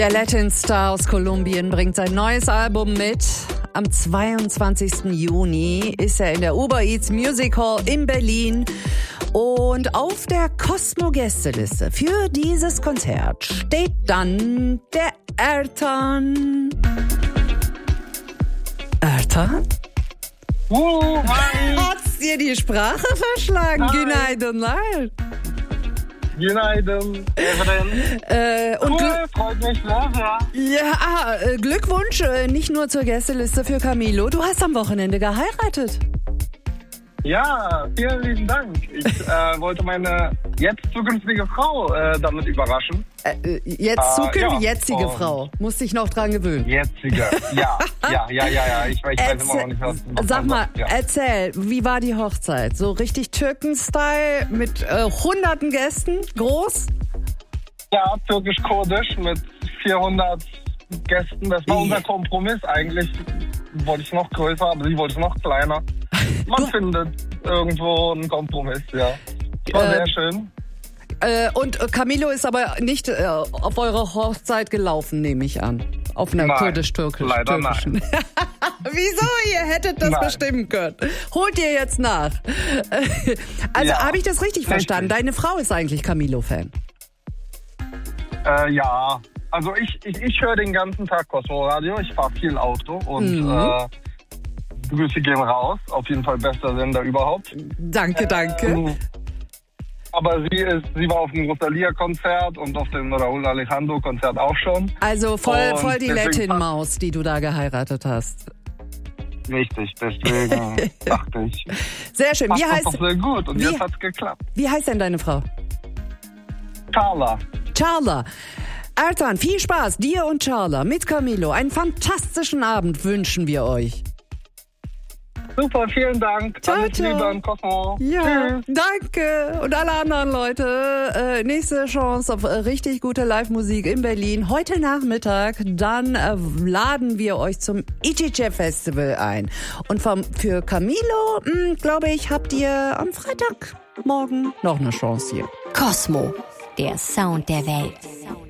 Der Latin Star aus Kolumbien bringt sein neues Album mit. Am 22. Juni ist er in der Uber Eats Music Hall in Berlin. Und auf der Cosmo-Gästeliste für dieses Konzert steht dann der Ertan. Ertan? Hi. Hat's dir die Sprache verschlagen? Hi. Günaydın lan. Günaydın, Evelyn. Cool, freut mich sehr, sehr. Ja, Glückwunsch, nicht nur zur Gästeliste für Camilo. Du hast am Wochenende geheiratet. Ja, vielen lieben Dank. Ich wollte meine jetzt zukünftige Frau damit überraschen. Jetzige Frau. Musst dich noch dran gewöhnen. Jetzige, ja. Ich weiß immer noch nicht, was Sag mal, ja. erzähl, wie war die Hochzeit? So richtig Türken-Style mit hunderten Gästen? Groß? Ja, türkisch-kurdisch mit 400 Gästen. Das war unser Kompromiss. Eigentlich wollte ich noch größer, aber sie wollte es noch kleiner. Man findet irgendwo einen Kompromiss, ja. War sehr schön. Und Camilo ist aber nicht auf eurer Hochzeit gelaufen, nehme ich an. Auf einer kurdisch-türkischen. Leider nein. Wieso? Ihr hättet das bestimmen können. Holt ihr jetzt nach. Also habe ich das richtig verstanden? Deine Frau ist eigentlich Camilo-Fan. Ja, also ich höre den ganzen Tag Cosmo Radio. Ich fahre viel Auto und Grüße gehen raus. Auf jeden Fall bester Sender überhaupt. Danke. Aber sie war auf dem Rosalia-Konzert und auf dem Raúl Alejandro-Konzert auch schon. Also voll die Latin-Maus, die du da geheiratet hast. Richtig, deswegen dachte ich. Sehr schön. Passt das doch sehr gut und jetzt hat's geklappt. Wie heißt denn deine Frau? Charla. Ertan, viel Spaß, dir und Charla mit Camilo. Einen fantastischen Abend wünschen wir euch. Super, vielen Dank. Alles Liebe an Cosmo. Ja, Tschüss. danke. Und alle anderen Leute, nächste Chance auf richtig gute Live-Musik in Berlin. Heute Nachmittag, dann laden wir euch zum Ichiche Festival ein. Und für Camilo, glaube ich, habt ihr am Freitagmorgen noch eine Chance hier. Cosmo, der Sound der Welt.